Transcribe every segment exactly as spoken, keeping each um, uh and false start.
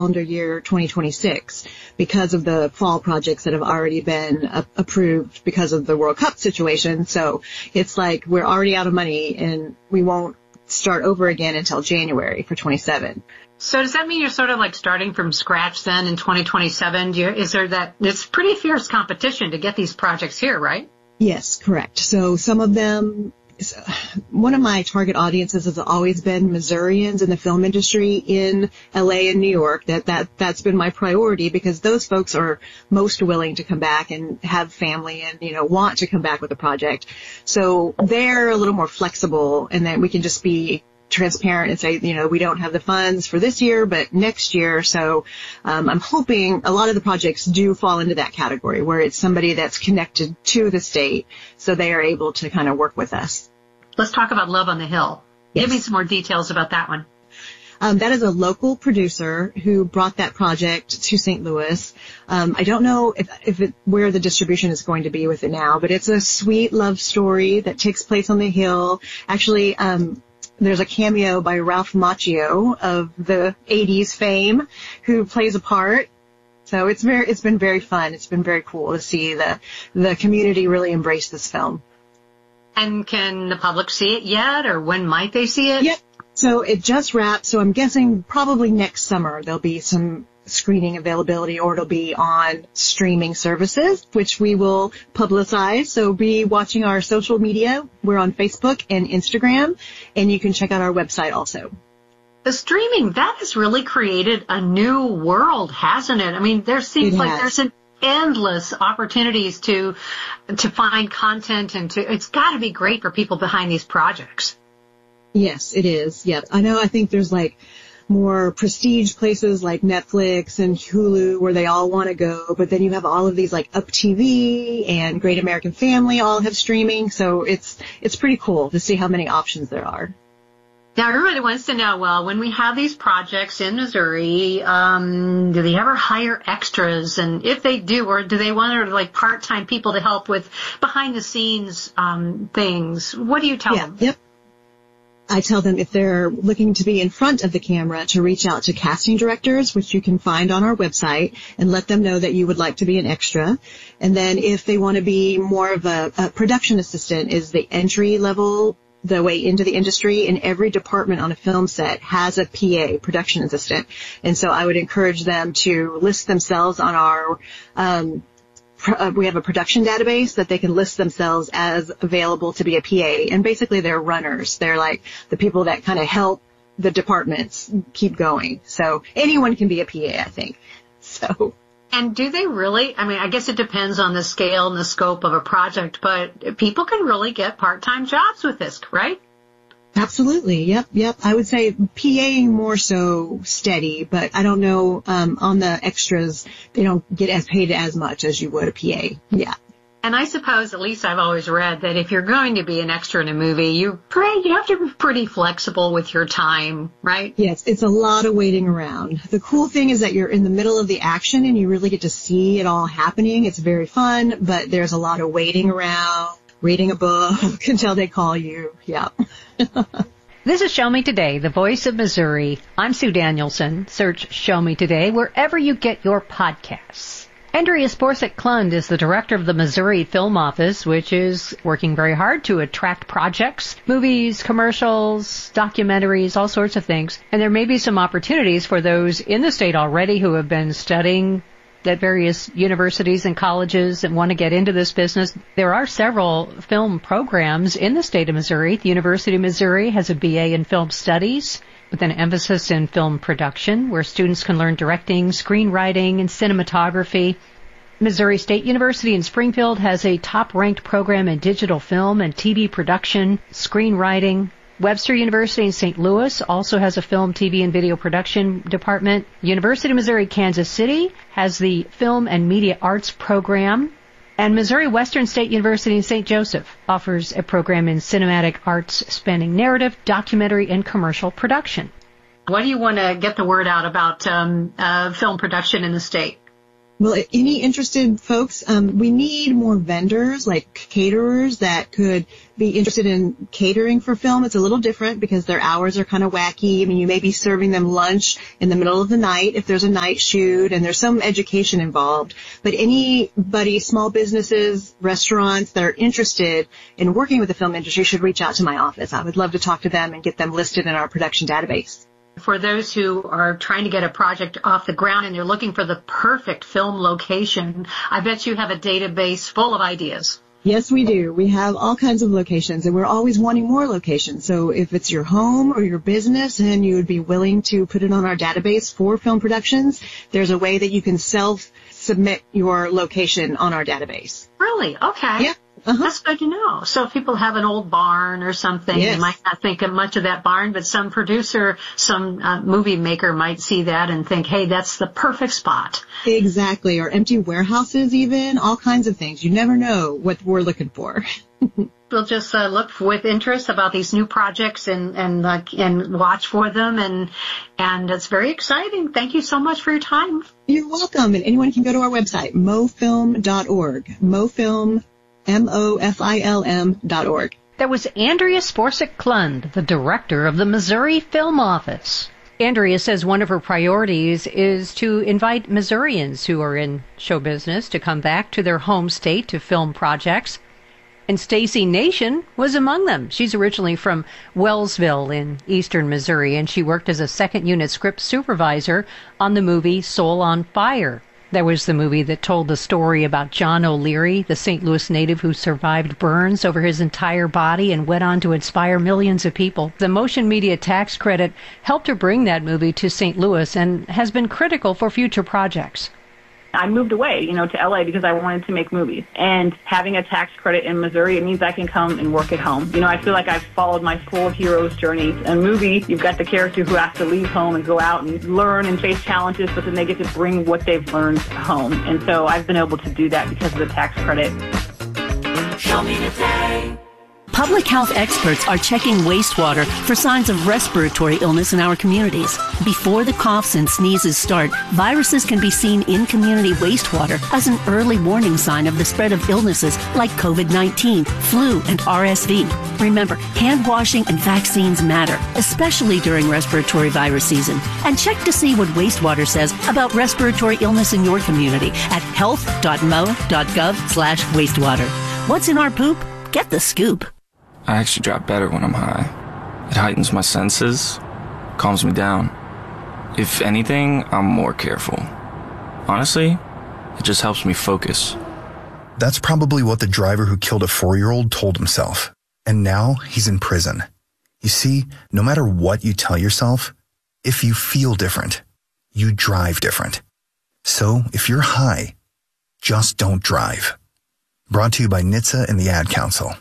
calendar year twenty twenty-six because of the fall projects that have already been uh, approved because of the World Cup situation. So it's like we're already out of money and we won't start over again until January for twenty-seven. So does that mean you're sort of like starting from scratch then in twenty twenty-seven? Do you, is there that, it's pretty fierce competition to get these projects here, right? Yes, correct. So some of them, one of my target audiences has always been Missourians in the film industry in L A and New York. That, that, that's been my priority because those folks are most willing to come back and have family and, you know, want to come back with a project. So they're a little more flexible and then we can just be transparent and say, you know, we don't have the funds for this year, but next year. So um, I'm hoping a lot of the projects do fall into that category where it's somebody that's connected to the state so they are able to kind of work with us. Let's talk about Love on the Hill. Yes. Give me some more details about that one. Um, that is a local producer who brought that project to Saint Louis. Um, I don't know if, if it, where the distribution is going to be with it now, but it's a sweet love story that takes place on the Hill. Actually, um, there's a cameo by Ralph Macchio of the eighties fame who plays a part. So it's very, it's been very fun. It's been very cool to see the, the community really embrace this film. And can the public see it yet, or when might they see it? Yep. So it just wrapped. So I'm guessing probably next summer there'll be some screening availability, or it'll be on streaming services, which we will publicize. So be watching our social media. We're on Facebook and Instagram, and you can check out our website also. The streaming, that has really created a new world, hasn't it? I mean, there seems It like has. there's an endless opportunities to to find content, and to it's got to be great for people behind these projects. Yes, it is. Yep. I know. I think there's like more prestige places like Netflix and Hulu where they all want to go, but then you have all of these like Up T V and Great American Family all have streaming. So it's it's pretty cool to see how many options there are. Now, everybody wants to know, well, when we have these projects in Missouri, um, do they ever hire extras? And if they do, or do they want like part-time people to help with behind-the-scenes um, things? What do you tell Yeah, them? Yep. I tell them if they're looking to be in front of the camera to reach out to casting directors, which you can find on our website, and let them know that you would like to be an extra. And then if they want to be more of a, a production assistant, is the entry level the way into the industry, and every department on a film set has a P A, production assistant. And so I would encourage them to list themselves on our, um, pr- uh, we have a production database that they can list themselves as available to be a P A. And basically they're runners. They're like the people that kind of help the departments keep going. So anyone can be a P A, I think. So. And do they really, I mean, I guess it depends on the scale and the scope of a project, but people can really get part-time jobs with this, right? Absolutely. Yep. Yep. I would say PAing more so steady, but I don't know, um, on the extras, they don't get as paid as much as you would a P A. Yeah. And I suppose, at least I've always read, that if you're going to be an extra in a movie, you pray, you have to be pretty flexible with your time, right? Yes, it's a lot of waiting around. The cool thing is that you're in the middle of the action and you really get to see it all happening. It's very fun, but there's a lot of waiting around, reading a book until they call you. Yeah. This is Show Me Today, the voice of Missouri. I'm Sue Danielson. Search Show Me Today wherever you get your podcasts. Andrea Sporsek-Klund is the director of the Missouri Film Office, which is working very hard to attract projects, movies, commercials, documentaries, all sorts of things. And there may be some opportunities for those in the state already who have been studying at various universities and colleges and want to get into this business. There are several film programs in the state of Missouri. The University of Missouri has a B A in film studies with an emphasis in film production, where students can learn directing, screenwriting, and cinematography. Missouri State University in Springfield has a top-ranked program in digital film and T V production, screenwriting. Webster University in Saint Louis also has a film, T V, and video production department. University of Missouri Kansas City has the Film and Media Arts program. And Missouri Western State University in Saint Joseph offers a program in cinematic arts spanning narrative, documentary, and commercial production. What do you want to get the word out about um, uh, film production in the state? Well, any interested folks, um, we need more vendors, like caterers that could be interested in catering for film. It's a little different because their hours are kind of wacky. I mean, you may be serving them lunch in the middle of the night if there's a night shoot, and there's some education involved. But anybody, small businesses, restaurants that are interested in working with the film industry should reach out to my office. I would love to talk to them and get them listed in our production database. For those who are trying to get a project off the ground and they're looking for the perfect film location, I bet you have a database full of ideas. Yes, we do. We have all kinds of locations, and we're always wanting more locations. So if it's your home or your business and you would be willing to put it on our database for film productions, there's a way that you can self-submit your location on our database. Really? Okay. Yeah. Uh-huh. That's good to know. So if people have an old barn or something, yes. They might not think of much of that barn, but some producer, some uh, movie maker might see that and think, hey, that's the perfect spot. Exactly. Or empty warehouses even, all kinds of things. You never know what we're looking for. We'll just uh, look with interest about these new projects and and uh, and watch for them, and and it's very exciting. Thank you so much for your time. You're welcome. And anyone can go to our website, mofilm dot org. Mofilm, M O F I L M dot org. That was Andrea Sporsic-Klund, the director of the Missouri Film Office. Andrea says one of her priorities is to invite Missourians who are in show business to come back to their home state to film projects. And Stacy Nation was among them. She's originally from Wellsville in eastern Missouri, and she worked as a second unit script supervisor on the movie Soul on Fire. That was the movie that told the story about John O'Leary, the Saint Louis native who survived burns over his entire body and went on to inspire millions of people. The Motion Media tax credit helped her bring that movie to Saint Louis and has been critical for future projects. I moved away, you know, to L A because I wanted to make movies. And having a tax credit in Missouri, it means I can come and work at home. You know, I feel like I've followed my full hero's journey. In a movie, you've got the character who has to leave home and go out and learn and face challenges, but then they get to bring what they've learned home. And so I've been able to do that because of the tax credit. Show me today. Public health experts are checking wastewater for signs of respiratory illness in our communities. Before the coughs and sneezes start, viruses can be seen in community wastewater as an early warning sign of the spread of illnesses like COVID nineteen, flu, and R S V. Remember, hand washing and vaccines matter, especially during respiratory virus season. And check to see what wastewater says about respiratory illness in your community at health dot mo dot gov slash wastewater. What's in our poop? Get the scoop. I actually drop better when I'm high. It heightens my senses, calms me down. If anything, I'm more careful. Honestly, it just helps me focus. That's probably what the driver who killed a four-year-old told himself. And now he's in prison. You see, no matter what you tell yourself, if you feel different, you drive different. So if you're high, just don't drive. Brought to you by N H T S A and the Ad Council.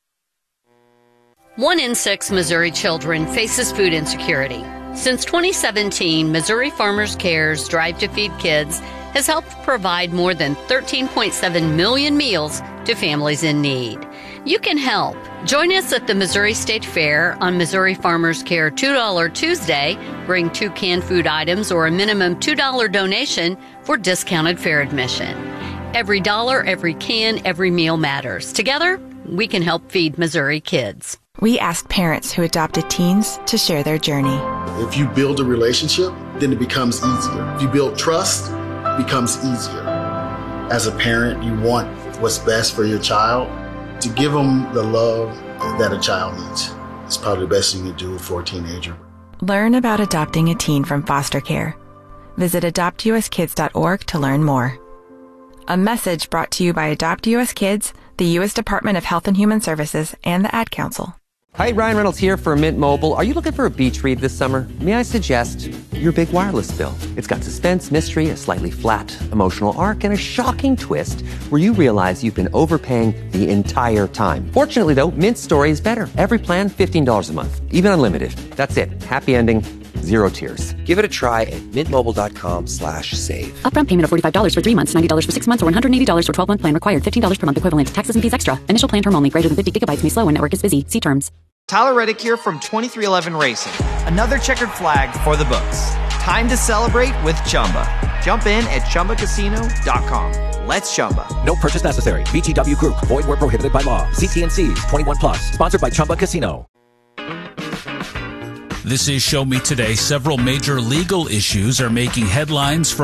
One in six Missouri children faces food insecurity. Since twenty seventeen, Missouri Farmers Care's Drive to Feed Kids has helped provide more than thirteen point seven million meals to families in need. You can help. Join us at the Missouri State Fair on Missouri Farmers Care two dollar Tuesday. Bring two canned food items or a minimum two dollars donation for discounted fair admission. Every dollar, every can, every meal matters. Together, we can help feed Missouri kids. We ask parents who adopted teens to share their journey. If you build a relationship, then it becomes easier. If you build trust, it becomes easier. As a parent, you want what's best for your child. To give them the love that a child needs is probably the best thing you do for a teenager. Learn about adopting a teen from foster care. Visit adopt u s kids dot org to learn more. A message brought to you by Adopt U S Kids, the U S Department of Health and Human Services, and the Ad Council. Hi, Ryan Reynolds here for Mint Mobile. Are you looking for a beach read this summer? May I suggest your big wireless bill? It's got suspense, mystery, a slightly flat emotional arc, and a shocking twist where you realize you've been overpaying the entire time. Fortunately, though, Mint's story is better. Every plan, fifteen dollars a month, even unlimited. That's it. Happy ending. Zero tears. Give it a try at mintmobile.com slash save. Upfront payment of forty-five dollars for three months, ninety dollars for six months, or one hundred eighty dollars for twelve-month plan required. fifteen dollars per month equivalent. Taxes and fees extra. Initial plan term only. Greater than fifty gigabytes may slow when network is busy. See terms. Tyler Reddick here from twenty-three eleven Racing. Another checkered flag for the books. Time to celebrate with Chumba. Jump in at chumba casino dot com. Let's Chumba. No purchase necessary. V G W Group. Void where prohibited by law. See T and C's. twenty-one plus. Sponsored by Chumba Casino. This is Show Me Today. Several major legal issues are making headlines from